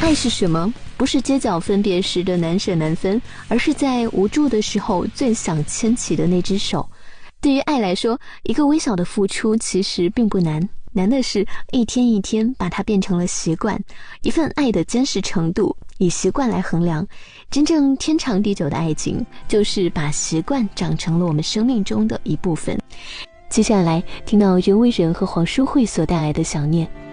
爱是什么？不是街角分别时的难舍难分，而是在无助的时候最想牵起的那只手。对于爱来说，一个微小的付出其实并不难，难的是一天一天把它变成了习惯。一份爱的坚实程度以习惯来衡量，真正天长地久的爱情就是把习惯长成了我们生命中的一部分。接下来听到袁惟仁和黄淑慧所带来的想念。